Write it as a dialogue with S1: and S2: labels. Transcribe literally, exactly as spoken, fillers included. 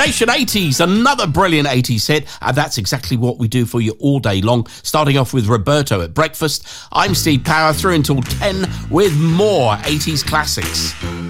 S1: Nation eighties, another brilliant eighties hit, and that's exactly what we do for you all day long, starting off with Roberto at breakfast. I'm Steve Power, through until ten with more eighties classics.